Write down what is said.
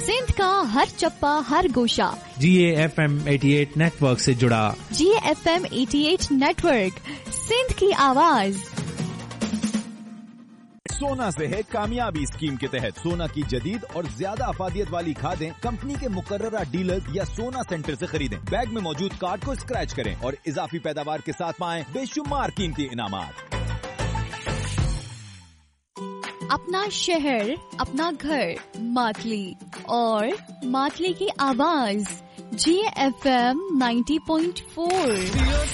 सिंध का हर चप्पा हर गोशा GAFM 88 network से जुड़ा। GAFM 88 नेटवर्क, सिंध की आवाज। सोना से है कामयाबी स्कीम के तहत सोना की जदीद और ज्यादा अफादियत वाली खादें कंपनी के मुकर्ररा डीलर या सोना सेंटर से खरीदें। बैग में मौजूद कार्ड को स्क्रैच करें और इजाफी पैदावार के साथ पाएं बेशुमार कीमती इनामात। अपना शहर, अपना घर, मातली और मातली की आवाज GAFM 90.4।